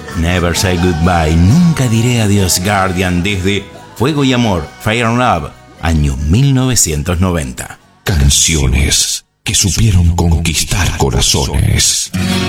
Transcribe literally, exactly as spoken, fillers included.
Never Say Goodbye, Nunca Diré Adiós, Guardian, desde Fuego y Amor, Fire and Love, año mil novecientos noventa. Canciones que supieron conquistar corazones.